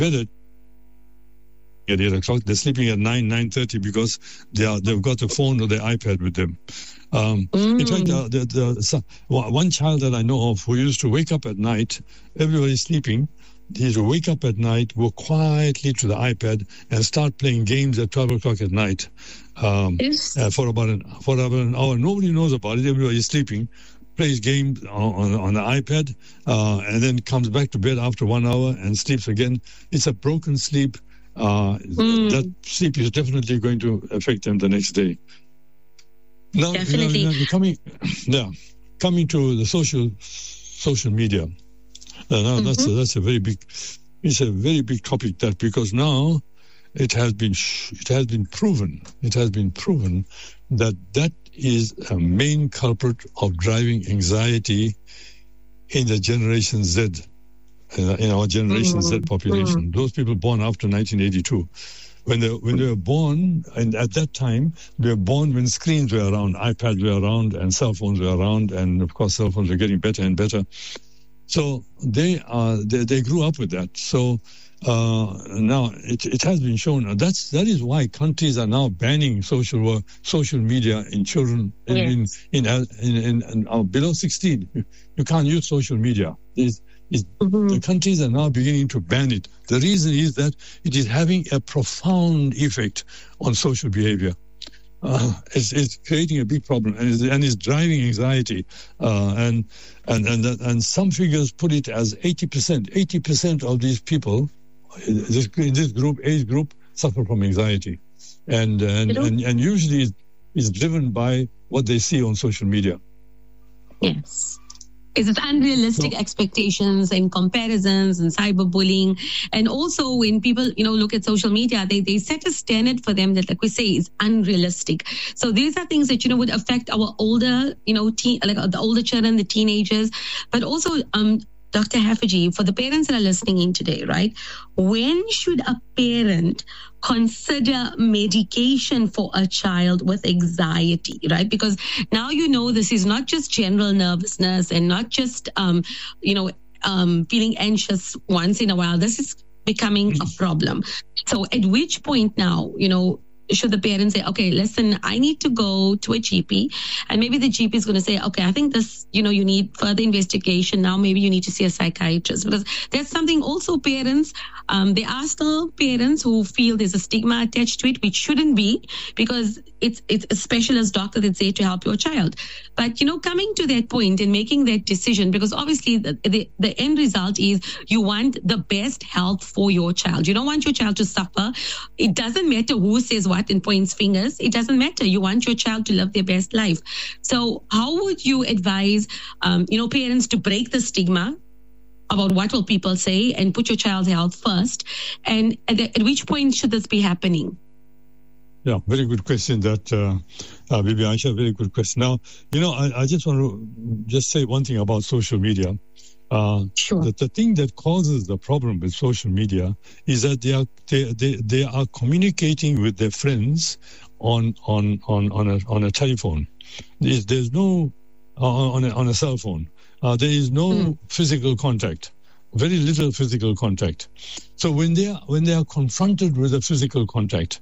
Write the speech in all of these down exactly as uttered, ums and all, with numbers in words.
bed at eight o'clock. They're sleeping at nine, nine thirty because they are they've got the phone or their iPad with them. Um, mm. In fact, uh, the, the, so, one child that I know of who used to wake up at night, everybody's sleeping. He used to wake up at night, go quietly to the iPad, and start playing games at twelve o'clock at night um, yes. uh, for about an for about an hour. Nobody knows about it. Everybody's sleeping. Plays games on, on, on the iPad, uh, and then comes back to bed after one hour and sleeps again. It's a broken sleep. Uh, mm. That sleep is definitely going to affect them the next day. Now, definitely. You know, you know, coming, yeah, coming to the social social media. Uh, now mm-hmm. that's a, that's a very big, it's a very big topic. That because now it has been it has been proven it has been proven that that is a main culprit of driving anxiety in the Generation Z, uh, in our Generation mm-hmm. Z population. Mm-hmm. Those people born after nineteen eighty-two. When they when they were born, and at that time, they were born when screens were around, iPads were around, and cell phones were around, and of course, cell phones were getting better and better. So they uh, they, they grew up with that. So uh, now it it has been shown that's that is why countries are now banning social work, social media in children in yes. in, in, in, in, in uh, below sixteen. You, you can't use social media. It's, it's, mm-hmm. The countries are now beginning to ban it. The reason is that it is having a profound effect on social behavior. Uh, it's, it's creating a big problem, and it's, and it's driving anxiety. Uh, and and and and some figures put it as eighty percent. eighty percent of these people in this, in this group, age group, suffer from anxiety, and and and, and usually it's, it's driven by what they see on social media. Yes. Is it unrealistic no. expectations and comparisons and cyberbullying? And also when people, you know, look at social media, they, they set a standard for them that, like we say, is unrealistic. So these are things that, you know, would affect our older, you know, teen, like the older children, the teenagers, but also, um, Doctor Haffajee, for the parents that are listening in today, right? When should a parent consider medication for a child with anxiety, right? Because now you know this is not just general nervousness and not just, um, you know, um, feeling anxious once in a while. This is becoming a problem. So at which point now, you know, should the parents say, okay, listen, I need to go to a G P, and maybe the G P is going to say, okay, I think this, you know, you need further investigation. Now maybe you need to see a psychiatrist, because that's something also parents, um, there are still parents who feel there's a stigma attached to it, which shouldn't be, because it's it's a specialist doctor that's there to help your child. But, you know, coming to that point and making that decision, because obviously the, the, the end result is you want the best health for your child. You don't want your child to suffer. It doesn't matter who says what and points fingers. It doesn't matter. You want your child to live their best life. So how would you advise, um, you know, parents to break the stigma about what will people say and put your child's health first? And at, the, at which point should this be happening? Yeah, very good question. That, uh, uh, Bibi Aisha, very good question. Now, you know, I, I just want to just say one thing about social media. Uh, sure. That the thing that causes the problem with social media is that they are they they, they are communicating with their friends on on on on a on a telephone. There's, there's no uh, on a, on a cell phone. Uh, there is no mm. physical contact. Very little physical contact. So when they are when they are confronted with a physical contact,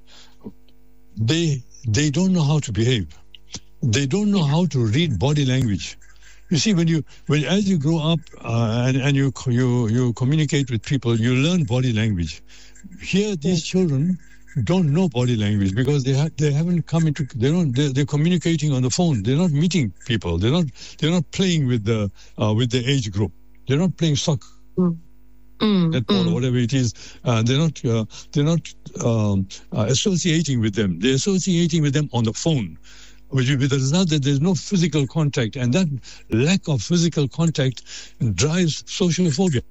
they they don't know how to behave. They don't know how to read body language. You see, when you when as you grow up uh, and and you you you communicate with people, you learn body language. Here, these children don't know body language because they ha- they haven't come into they don't they're, they're communicating on the phone. They're not meeting people. They're not they're not playing with the uh, with the age group. They're not playing soccer. Mm. Mm, netball mm. or whatever it is, uh, they're not uh, they're not um, uh, associating with them. They're associating with them on the phone, which will be the result that there's no physical contact, and that lack of physical contact drives social phobia.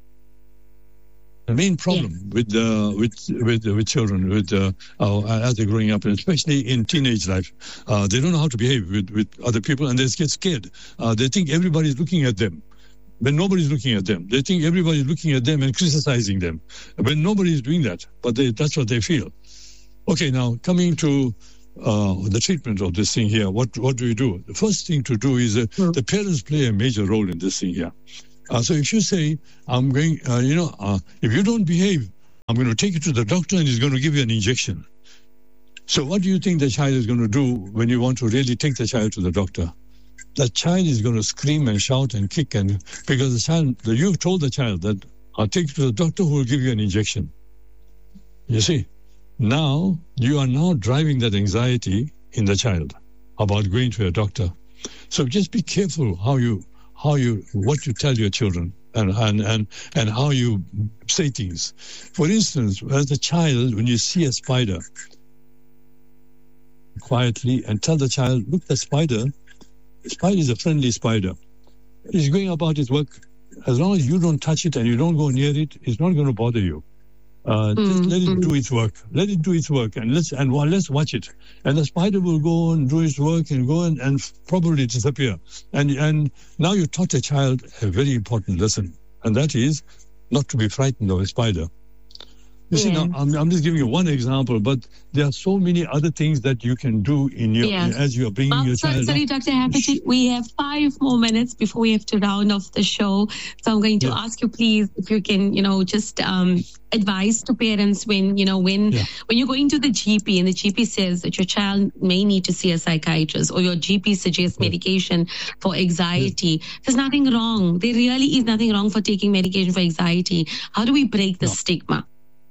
The main problem yeah. with uh, with with with children, with uh, uh, as they're growing up, and especially in teenage life, uh, they don't know how to behave with, with other people, and they get scared. Uh, they think everybody's looking at them. When nobody's looking at them, they think everybody's looking at them and criticizing them. When nobody's doing that, but they, that's what they feel. Okay, now coming to uh, the treatment of this thing here, what what do we do? The first thing to do is uh, mm. the parents play a major role in this thing here. Uh, so if you say, I'm going, uh, you know, uh, if you don't behave, I'm going to take you to the doctor and he's going to give you an injection. So what do you think the child is going to do when you want to really take the child to the doctor? The child is going to scream and shout and kick, and because the child, you've told the child that I'll take you to the doctor who will give you an injection. You see, now you are now driving that anxiety in the child about going to a doctor. So just be careful how you, how you, what you tell your children and, and, and, and how you say things. For instance, as a child, when you see a spider, quietly and tell the child, look, the spider, the spider is a friendly spider. He's going about his work. As long as you don't touch it and you don't go near it, it's not going to bother you. Uh, mm-hmm. Just let it do its work. Let it do its work, and let's and well, let's watch it. And the spider will go and do its work and go and, and probably disappear. And and now you taught a child a very important lesson, and that is not to be frightened of a spider. You yeah. see, now I'm, I'm just giving you one example, but there are so many other things that you can do in your yeah. as you are bringing well, your sorry, child. Sorry, Doctor Haffajee, we have five more minutes before we have to round off the show. So I'm going to yeah. ask you, please, if you can, you know, just um, advise to parents when, you know, when yeah. when you're going to the G P and the G P says that your child may need to see a psychiatrist, or your G P suggests yeah. medication for anxiety. Yeah. There's nothing wrong. There really is nothing wrong for taking medication for anxiety. How do we break the no. stigma?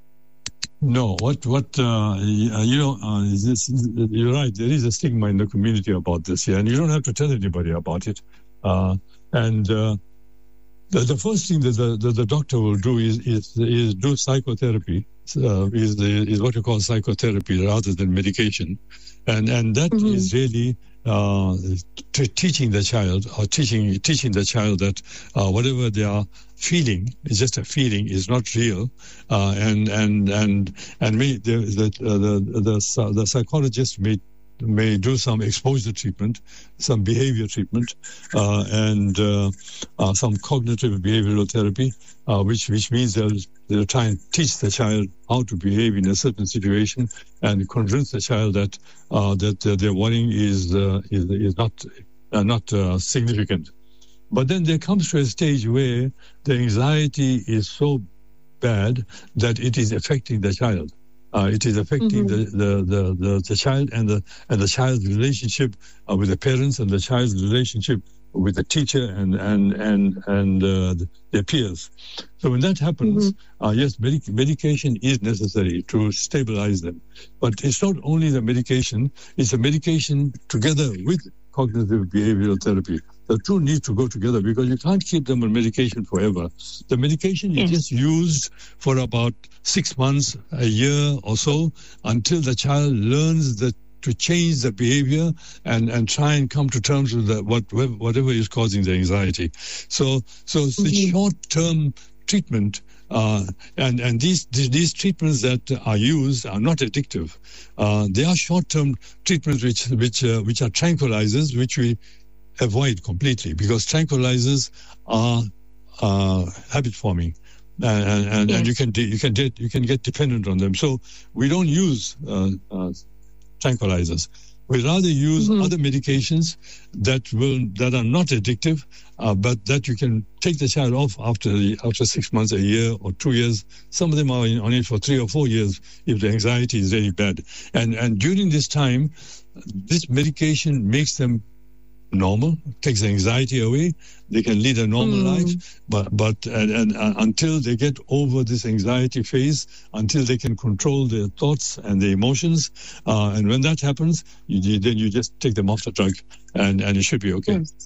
No, what, what, uh, you know, uh, this, you're right. There is a stigma in the community about this here, and you don't have to tell anybody about it. Uh, and uh, the, the first thing that the, the, the doctor will do is is, is do psychotherapy. Uh, is the, is what you call psychotherapy rather than medication, and and that mm-hmm. is really uh, t- teaching the child or teaching teaching the child that uh, whatever they are feeling is just a feeling, is not real, uh, and and and and may, the the, uh, the the the psychologist may may do some exposure treatment, some behavior treatment, uh, and uh, uh, some cognitive behavioral therapy, uh, which which means they'll they'll try and teach the child how to behave in a certain situation and convince the child that uh, that uh, their worrying is uh, is is not uh, not uh, significant. But then there comes to a stage where the anxiety is so bad that it is affecting the child. Uh, it is affecting mm-hmm. the, the, the, the child and the and the child's relationship uh, with the parents, and the child's relationship with the teacher and and and and uh, their peers. So when that happens, mm-hmm. uh, yes, medic- medication is necessary to stabilize them. But it's not only the medication; it's the medication together with cognitive behavioral therapy. The two need to go together, because you can't keep them on medication forever. The medication is yes. just used for about six months, a year or so, until the child learns that to change the behavior and, and try and come to terms with the, what, whatever is causing the anxiety. So, so mm-hmm. the short-term treatment, uh, and, and these, these these treatments that are used are not addictive. Uh, they are short-term treatments which which uh, which are tranquilizers, which we avoid completely, because tranquilizers are uh, habit-forming, and, and, yes. and you can de- you can get you can get dependent on them. So we don't use uh, uh, tranquilizers. We rather use mm-hmm. other medications that will that are not addictive, uh, but that you can take the child off after the, after six months, a year, or two years. Some of them are on it for three or four years if the anxiety is very bad. And and during this time, this medication makes them normal, takes the anxiety away. They can lead a normal mm. life, but but and, and uh, until they get over this anxiety phase, until they can control their thoughts and their emotions, uh, and when that happens, you, then you just take them off the drug, and and it should be okay. Yes.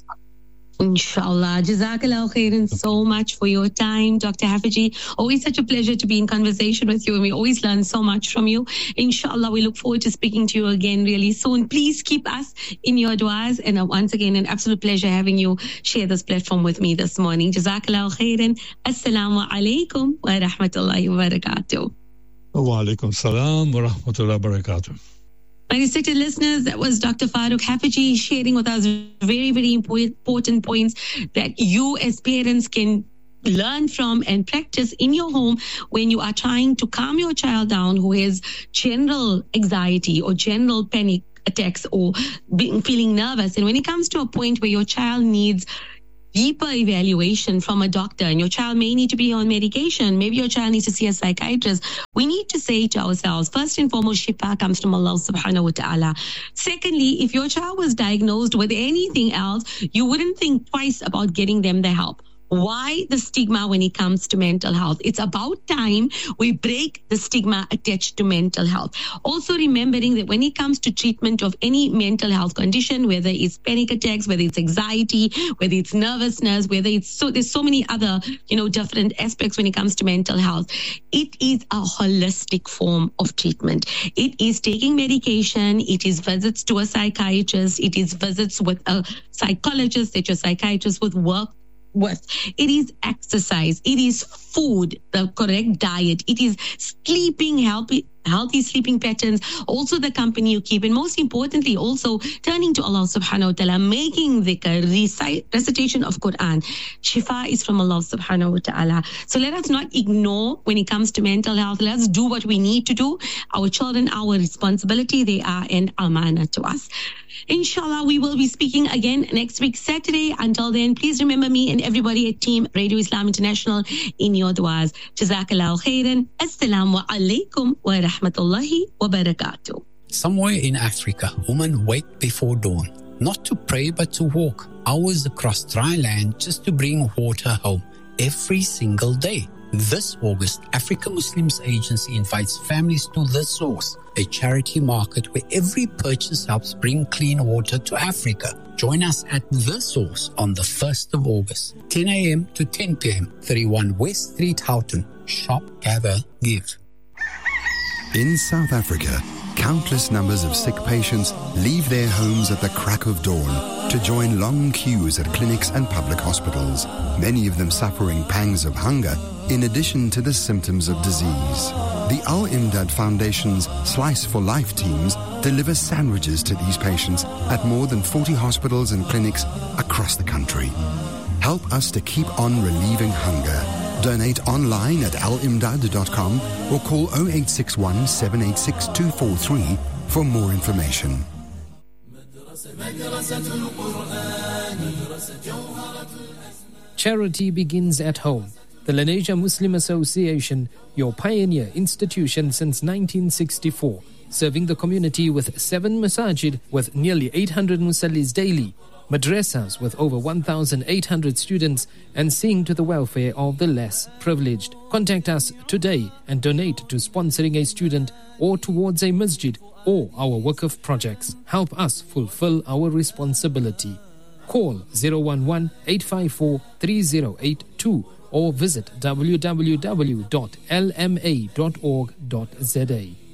Inshallah. Jazakallah khairan so much for your time, Doctor Haffajee. Always such a pleasure to be in conversation with you, and we always learn so much from you. Inshallah, we look forward to speaking to you again really soon. Please keep us in your du'as, and uh, once again, an absolute pleasure having you share this platform with me this morning. Jazakallah khairan. Assalamu alaikum wa rahmatullahi wa barakatuh. Wa alaikum salam wa rahmatullahi wa barakatuh. My respected listeners, that was Doctor Farooq Haffajee sharing with us very, very important points that you as parents can learn from and practice in your home when you are trying to calm your child down who has general anxiety or general panic attacks or being, feeling nervous. And when it comes to a point where your child needs deeper evaluation from a doctor, and your child may need to be on medication, maybe your child needs to see a psychiatrist, we need to say to ourselves, first and foremost, shifa comes from Allah subhanahu wa ta'ala. Secondly, if your child was diagnosed with anything else, you wouldn't think twice about getting them the help. Why the stigma when it comes to mental health? It's about time we break the stigma attached to mental health. Also remembering that when it comes to treatment of any mental health condition, whether it's panic attacks, whether it's anxiety, whether it's nervousness, whether it's so, there's so many other, you know, different aspects when it comes to mental health. It is a holistic form of treatment. It is taking medication. It is visits to a psychiatrist. It is visits with a psychologist that your psychiatrist would work with. It is exercise. It is food, the correct diet. It is sleeping, healthy, healthy sleeping patterns. Also the company you keep. And most importantly, also turning to Allah subhanahu wa ta'ala, making dhikr, recite, recitation of Quran. Shifa is from Allah subhanahu wa ta'ala. So let us not ignore when it comes to mental health. Let's do what we need to do. Our children, our responsibility, they are an amana to us. Inshallah, we will be speaking again next week, Saturday. Until then, please remember me and everybody at Team Radio Islam International in your du'as. Jazakallahu khairan. Assalamu alaikum wa rahmatullahi wa barakatuh. Somewhere in Africa, women wake before dawn, not to pray but to walk hours across dry land just to bring water home every single day. This August, Africa Muslims Agency invites families to The Source, a charity market where every purchase helps bring clean water to Africa. Join us at The Source on the first of August, ten a.m. to ten p.m., thirty-one West Street, Houghton. Shop, gather, give. In South Africa, countless numbers of sick patients leave their homes at the crack of dawn to join long queues at clinics and public hospitals, many of them suffering pangs of hunger in addition to the symptoms of disease. The Al Imdad Foundation's Slice for Life teams deliver sandwiches to these patients at more than forty hospitals and clinics across the country. Help us to keep on relieving hunger. Donate online at al imdad dot com or call oh eight six one, seven eight six, two four three for more information. Charity begins at home. The Lenasia Muslim Association, your pioneer institution since nineteen sixty-four, serving the community with seven masajid with nearly eight hundred musallis daily, madrasas with over one thousand eight hundred students, and seeing to the welfare of the less privileged. Contact us today and donate to sponsoring a student or towards a masjid or our Waqf projects. Help us fulfill our responsibility. Call zero one one, eight five four, three zero eight two or visit w w w dot l m a dot org dot z a.